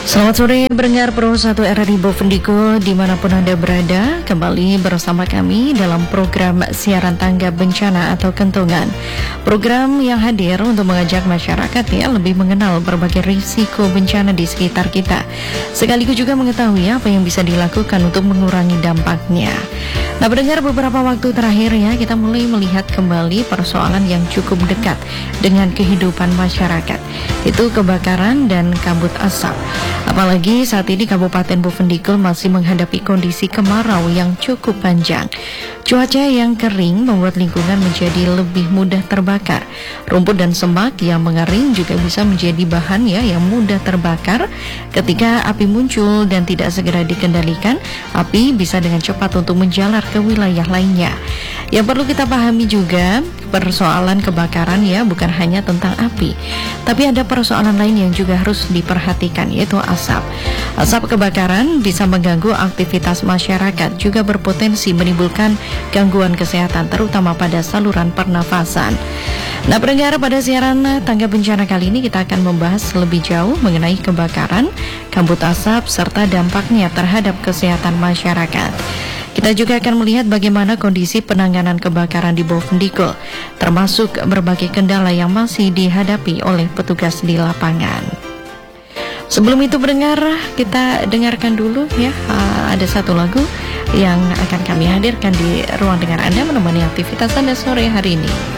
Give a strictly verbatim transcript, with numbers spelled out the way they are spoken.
Selamat sore pendengar Pro satu R R I Bovendigul dimanapun Anda berada. Kembali bersama kami dalam program siaran tanggap bencana atau kentongan. Program yang hadir untuk mengajak masyarakat ya lebih mengenal berbagai risiko bencana di sekitar kita, sekaligus juga mengetahui apa yang bisa dilakukan untuk mengurangi dampaknya. Nah pendengar, beberapa waktu terakhir ya kita mulai melihat kembali persoalan yang cukup dekat dengan kehidupan masyarakat, itu kebakaran dan kabut asap. Apalagi saat ini Kabupaten Bovendigul masih menghadapi kondisi kemarau yang cukup panjang. Cuaca yang kering membuat lingkungan menjadi lebih mudah terbakar. Rumput dan semak yang mengering juga bisa menjadi bahan ya yang mudah terbakar. Ketika api muncul dan tidak segera dikendalikan, api bisa dengan cepat untuk menjalar ke wilayah lainnya. Yang perlu kita pahami juga, persoalan kebakaran ya bukan hanya tentang api, tapi ada persoalan lain yang juga harus diperhatikan, yaitu asap. Asap kebakaran bisa mengganggu aktivitas masyarakat, juga berpotensi menimbulkan gangguan kesehatan terutama pada saluran pernafasan. Nah pendengar, pada siaran tanggap bencana kali ini kita akan membahas lebih jauh mengenai kebakaran, kabut asap, serta dampaknya terhadap kesehatan masyarakat. Kita juga akan melihat bagaimana kondisi penanganan kebakaran di Bovendigul, termasuk berbagai kendala yang masih dihadapi oleh petugas di lapangan. Sebelum itu pendengar, kita dengarkan dulu ya, ada satu lagu yang akan kami hadirkan di ruang dengar Anda menemani aktivitas Anda sore hari ini.